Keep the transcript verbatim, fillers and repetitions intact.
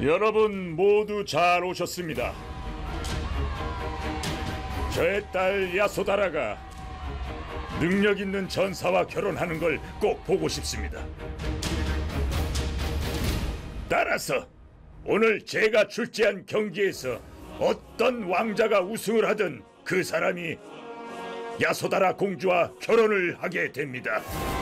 여러분 모두 잘 오셨습니다. 저의 딸 야소다라가 능력 있는 전사와 결혼하는 걸 꼭 보고 싶습니다. 따라서 오늘 제가 출제한 경기에서 어떤 왕자가 우승을 하든 그 사람이 야소다라 공주와 결혼을 하게 됩니다.